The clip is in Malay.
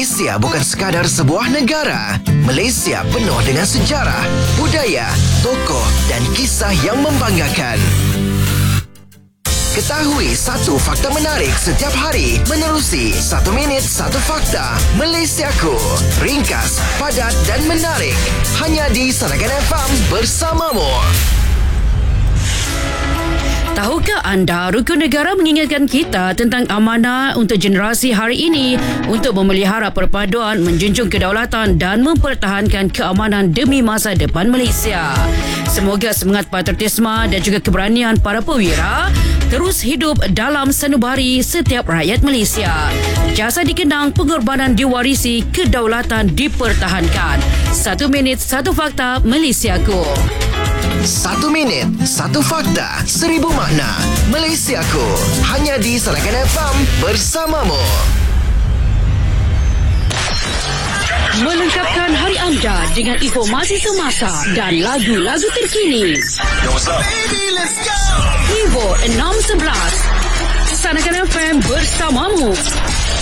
Malaysia bukan sekadar sebuah negara. Malaysia penuh dengan sejarah, budaya, tokoh dan kisah yang membanggakan. Ketahui satu fakta menarik setiap hari menerusi 1 minit 1 fakta Malaysiaku. Ringkas, padat dan menarik. Hanya di Sarakan FM bersamamu. Tahukah anda, Rukun Negara mengingatkan kita tentang amanah untuk generasi hari ini untuk memelihara perpaduan, menjunjung kedaulatan dan mempertahankan keamanan demi masa depan Malaysia. Semoga semangat patriotisme dan juga keberanian para perwira terus hidup dalam sanubari setiap rakyat Malaysia. Jasa dikenang, pengorbanan diwarisi, kedaulatan dipertahankan. 1 minit 1 fakta Malaysiaku. 1 minit 1 fakta, 1000 makna Malaysiaku. Hanya di Sarakan FM bersamamu. Melengkapkan hari anda dengan informasi semasa dan lagu-lagu terkini. Yo, what's up? Baby, let's go! Vivo 611. Sarakan FM bersamamu.